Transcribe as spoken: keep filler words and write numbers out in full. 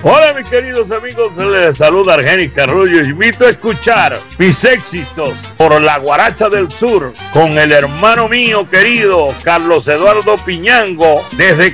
Hola mis queridos amigos, les saluda Argenis Carrullo y invito a escuchar mis éxitos por la Guaracha del Sur con el hermano mío querido Carlos Eduardo Piñango desde